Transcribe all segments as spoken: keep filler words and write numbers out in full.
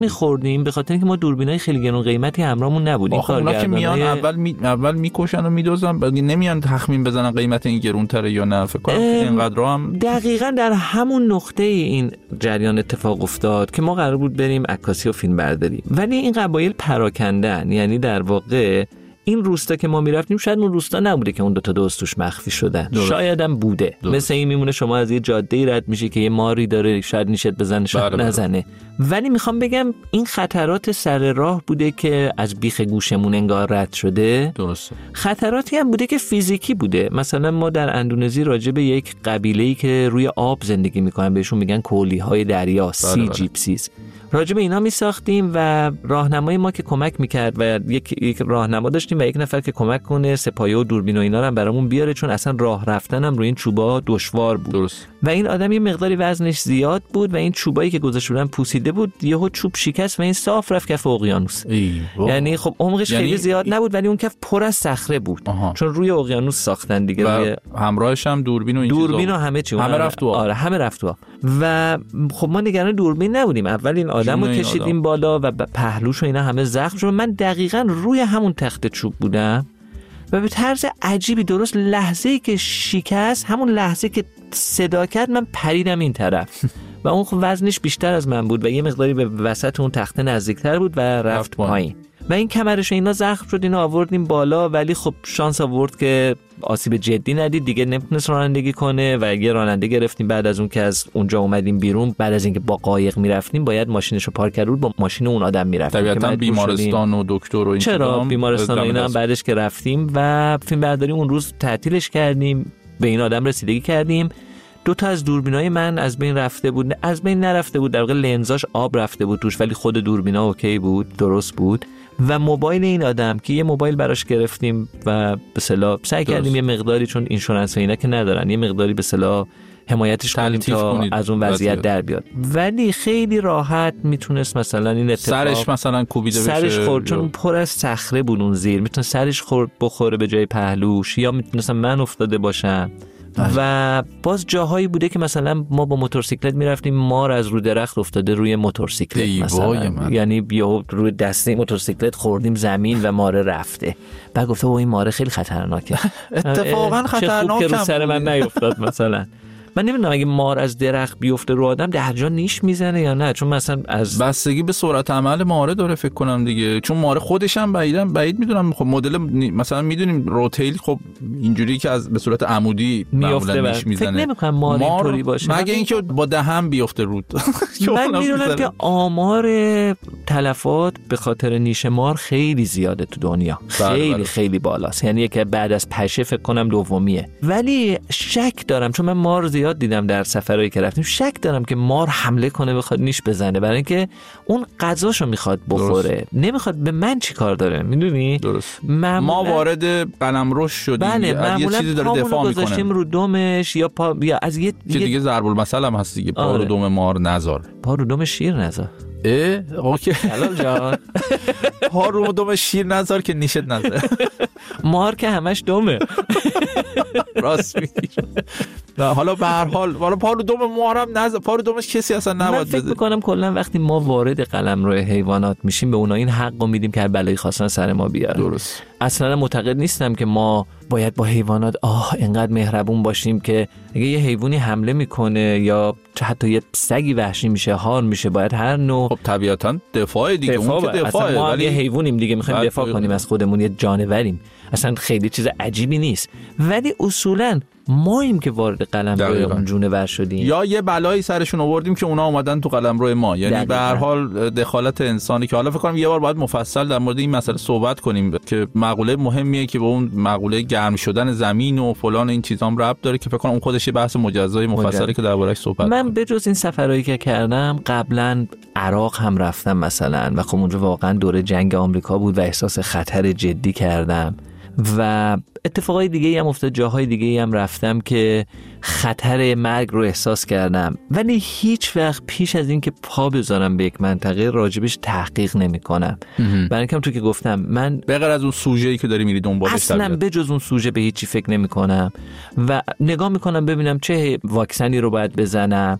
می‌خوردیم به خاطر اینکه ما دوربینای خیلی گرون قیمتی همراهمون نبودیم. کارگردانای که میان اول می... اول میکشن و میدوزن، بعد نمیان تخمین بزنن قیمت این گرونتره یا نه. فکر کنم اینقدر هم دقیقاً در همون نقطه این جریان اتفاق افتاد که ما قرار بود بریم عکاسی و فیلم برداری، ولی این قبایل پراکندن. یعنی در واقع این روستا که ما میرفتیم شاید اون روستا نبوده که اون دو تا دوست توش مخفی شدن، شاید هم بوده. درست. مثل این میمونه شما از یه جاده‌ای رد میشی که یه ماری داره، شاید نیشت بزنه شاید بره نزنه بره. ولی میخوام بگم این خطرات سر راه بوده که از بیخ گوشمون انگار رد شده. درسته. خطراتی هم بوده که فیزیکی بوده. مثلا ما در اندونزی راجع به یک قبیله‌ای که روی آب زندگی میکنن بهشون میگن کولی‌های دریا، سی جیپسیز، راجع به اینا می ساختیم و راهنمای ما که کمک میکرد و یک یک راهنما داشتیم و یک نفر که کمک کنه سپایه و دوربین و اینا رو هم برامون بیاره، چون اصلا راه رفتن هم روی این چوبا دشوار بود. درست. و این آدم یه مقداری وزنش زیاد بود و این چوبایی که گذاشته بودن پوسیده بود، یهو چوب شکست و این صاف رفت کف اقیانوس. یعنی خب عمقش یعنی... خیلی زیاد نبود ولی اون کف پر از صخره بود. آها. چون روی اقیانوس ساختن دیگه. و روی... همراهش هم دوربین و این چیزا. دوربین و همه چی. همه رفت تو. آره همه رفت تو. و خب ما نگران دوربین نبودیم. اول این آدمو کشیدیم آدم. بالا و پهلوش و اینا همه زخم شد. من دقیقاً روی همون تخت چوب بودم و به طرز عجیبی درست لحظه‌ای که شکست، همون لحظه که صدا کرد، من پریدم این طرف و اون خب وزنش بیشتر از من بود و یه مقداری به وسط اون تخته نزدیکتر بود و رفت پایین و این کمرش اینا زخم شد. اینا آوردیم بالا ولی خب شانس آورد که آسیب جدی ندید دیگه، نمیتونست رانندگی کنه و یه راننده گرفتیم. بعد از اون که از اونجا اومدیم بیرون، بعد از اینکه با قایق میرفتیم باید ماشینشو پارک کرد، با ماشین اون آدم میرفتیم. طبیعتاً بیمارستان و دکتر و این چرا بیمارستان و اینا هم بعدش که رفتیم و فیلم برداری اون روز تعطیلش کردیم، به این آدم رسیدگی کردیم. دو تا از دوربینای من از بین رفته بود، از بین نرفته بود، در واقع لنزاش آب رفته بود توش، ولی خود دوربینا اوکی بود، درست بود. و موبایل این آدم که یه موبایل براش گرفتیم و به اصطلاح سعی کردیم یه مقداری، چون اینشورنس و اینا که ندارن، یه مقداری به اصطلاح حمایتش کنیم تا از اون وضعیت در بیاد. ولی خیلی راحت میتونست مثلا این اتفاق سرش مثلا کوبیده بشه، سرش خورد چون پر از صخره بود اون زیر، میتونه سرش خورد بخوره به جای پهلوش، یا میتونستم من افتاده باشم. و باز جاهایی بوده که مثلا ما با موتورسیکلت میرفتیم، مار از رو درخت افتاده روی موتورسیکلت مثلا، یعنی بیا روی دسته موتورسیکلت خوردیم زمین و ماره رفته. بعد گفته با این ماره خیلی خطرناکه. اتفاقا خطرناکه که رو سر من نیفتاد مثلا. من نمیدونم اگه مار از درخت بیفته رو آدم در جا نیش میزنه یا نه، چون مثلا از بستگی به سرعت عمل ماره داره فکر کنم دیگه، چون ماره خودش هم بعیدم بعید میدونم. خب مدل مثلا میدونیم روتیل خب اینجوری که از به صورت عمودی میفته، نیش میزنه. فکر نمیکنم مار, مار اینطوری باشه، مگه اینکه با دهن بیفته رود. من میدونم که آمار تلفات به خاطر نیش مار خیلی زیاده تو دنیا، خیلی بله. خیلی بالاست، یعنی که بعد از پشه فکر کنم دومیه. ولی شک دارم، چون من مار زیاد دیدم در سفرهایی که رفتیم، شک دارم که مار حمله کنه بخواد نیش بزنه، برای اینکه اون غذاشو میخواد بخوره. درست. نمیخواد به من چی کار داره، میدونی؟ درست. ما وارد قلمروش شدیم، بله، یه چیزی داره دفاع میکنه، گذاشتیم رو دمش یا پا یا از یه که دیگه ضرب المثل هم هست دیگه، پا آره. رو دم مار نذار، پا رو دم شیر نذار. اه اوکی حلال جان. پا رو دم شیر نذار که نیشت نذار. مار که همش دمه. راست میگی. حالا به هر حال حالا پا رو دم مارم نذار، پا رو دمش کسی اصلا نباید بذاره. من فکر میکنم کلا وقتی ما وارد قلمرو حیوانات میشیم به اونها این حقو میدیم که هر بلایی خواستن سر ما بیارن. درست. اصلا معتقد نیستم که ما باید با حیوانات آه اینقدر مهربون باشیم که اگه یه حیوانی حمله میکنه یا حتی یه سگی وحشی میشه، هار میشه، باید هر نوع خب طبیعتاً دفاع دیگه، دفاع اون که دفاعه، ما ولی یه حیوانیم دیگه، میخوایم دفاع باید... کنیم از خودمون، یه جانوریم، اصلا خیلی چیز عجیبی نیست. ولی اصولاً ماییم که وارد قلمرو اون جونور شدیم، یا یه بلایی سرشون آوردیم که اونا اومدن تو قلمرو ما. یعنی به هر حال دخالت انسانی که حالا فکر کنم یه بار باید مفصل در مورد این مسئله صحبت کنیم که مقوله مهمیه که به اون مقوله گرم شدن زمین و فلان این چیزام ربط داره، که فکر کنم اون خودش یه بحث مجزای مفصلی که درباره‌اش صحبت. من به جز این سفرهایی که کردم قبلا عراق هم رفتم مثلا و خب اونجا واقعا دوره جنگ آمریکا بود و احساس خطر جدی کردم و اتفاقای دیگه هم افتاد، جاهای دیگه هم رفتم که خطر مرگ رو احساس کردم، ولی هیچ وقت پیش از این که پا بذارم به یک منطقه راجبش تحقیق نمی کنم. برای اینکه تو که گفتم من به غیر از اون سوژه‌ای که داری میری دنبالش اصلا به جز اون سوژه به هیچی فکر نمی کنم و نگاه میکنم ببینم چه واکسنی رو باید بزنم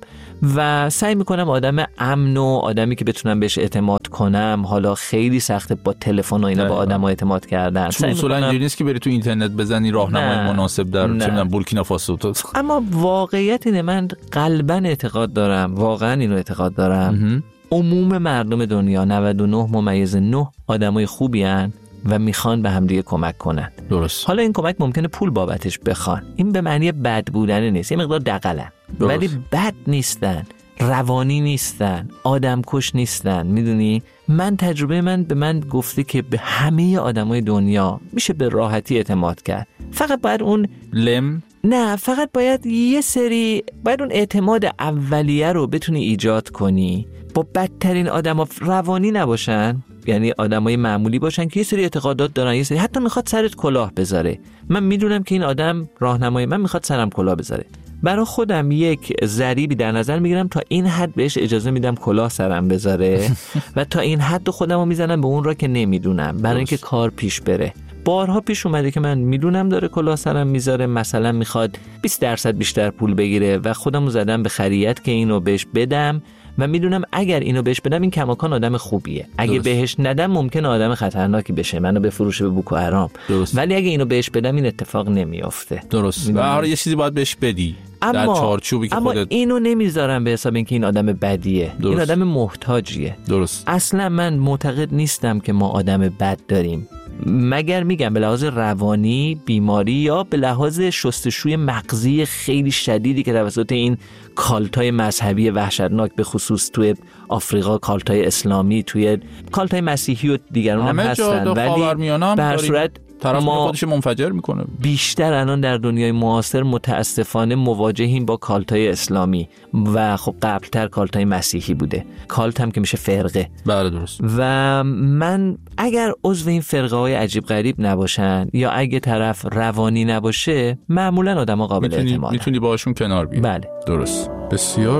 و سعی میکنم آدم امن و آدمی که بتونم بهش اعتماد کنم. حالا خیلی سخته با تلفن و اینا به آدم‌ها اعتماد کردن. اصولا اینجوری نیست که بری تو اینترنت بزنی راهنمای مناسب در چه میدونم بورکینافاسو. اما واقعیت اینه من قلباً اعتقاد دارم، واقعاً اینو اعتقاد دارم، عموم مردم دنیا نود و نه ممیز نه آدمای خوبی هن و میخوان به همدیگه کمک کنن. درست. حالا این کمک ممکنه پول بابتش بخوان، این به معنی بد بودن نیست، یه مقدار دغلن، ولی بد نیستن، روانی نیستن، آدم کش نیستن. میدونی من تجربه من به من گفته که به همه آدمای دنیا میشه به راحتی اعتماد کرد، فقط باید اون لم نه فقط باید یه سری باید اون اعتماد اولیه رو بتونی ایجاد کنی. با بدترین آدما روانی نباشن، یعنی آدمای معمولی باشن که یه سری اعتقادات دارن، یه سری حتی میخواد سرت کلاه بذاره. من میدونم که این آدم راهنمای من میخواد سرم کلاه بذاره، برای خودم یک ضریبی در نظر میگیرم تا این حد بهش اجازه میدم کلاه سرم بذاره و تا این حد خودمو میزنم به اون را که نمیدونم، برای اینکه کار پیش بره. بارها پیش اومده که من میدونم داره کلاه سرم میذاره، مثلا میخواد بیست درصد بیشتر پول بگیره و خودمو زدم به خریت که اینو بهش بدم و میدونم اگر اینو بهش بدم این کماکان آدم خوبیه، اگه درست. بهش ندم ممکنه آدم خطرناکی بشه، منو بفروشه به بوکو حرام. ولی اگه اینو بهش بدم این اتفاق نمیافته. درست. و هر یه چیزی باید بهش بدی اما در چارچوبی که اما خودت. اینو نمیذارم به حساب اینکه این آدم بدیه. درست. این آدم محتاجیه. درست. اصلا من معتقد نیستم که ما آدم بد داریم، مگر میگم به لحاظ روانی بیماری یا به لحاظ شستشوی مغزی خیلی شدیدی که توسط این کالتای مذهبی وحشتناک به خصوص توی آفریقا، کالتای اسلامی، توی کالتای مسیحی و دیگران هم هستن، ولی به هر صورت طرف خودش منفجر میکنه. بیشتر الان در دنیای معاصر متاسفانه مواجهیم با کالتای اسلامی و خب قبلتر کالتای مسیحی بوده. کالت هم که میشه فرقه. بله درست. و من اگر عضو این فرقه های عجیب غریب نباشن یا اگه طرف روانی نباشه معمولا آدم ها قابل اعتماد، میتونی باشون کنار بیای. بله درست. بسیار